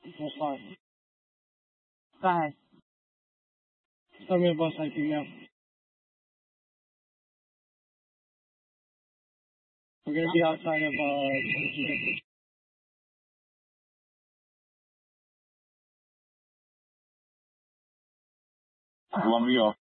for fun. Guys, tell me about something else. We're gonna be outside of You want me off?